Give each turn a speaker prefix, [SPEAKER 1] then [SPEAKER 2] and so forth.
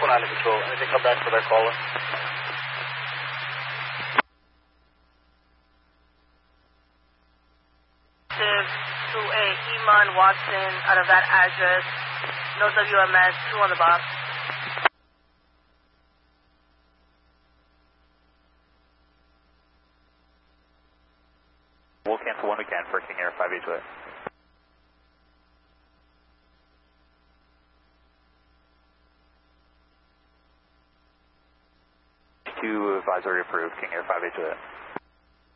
[SPEAKER 1] 49 to control. Anything come back for that caller?
[SPEAKER 2] To a Iman Watson out of that address. No WMS, 2 on the box.
[SPEAKER 3] We'll cancel one again for King Air 582. 2 advisory approved, King Air 582.